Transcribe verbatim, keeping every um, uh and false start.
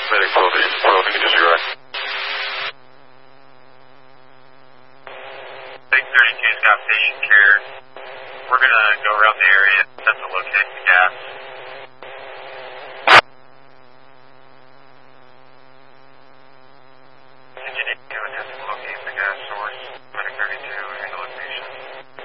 Medic twelve to twelve, you can disregard. six thirty-two's got patient care. We're going to go around the area, attempt to